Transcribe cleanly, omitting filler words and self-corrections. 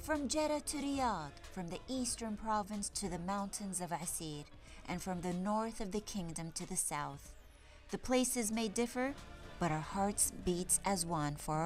From Jeddah to Riyadh, from the eastern province to the mountains of Asir, and from the north of the kingdom to the south. The places may differ, but our hearts beat as one for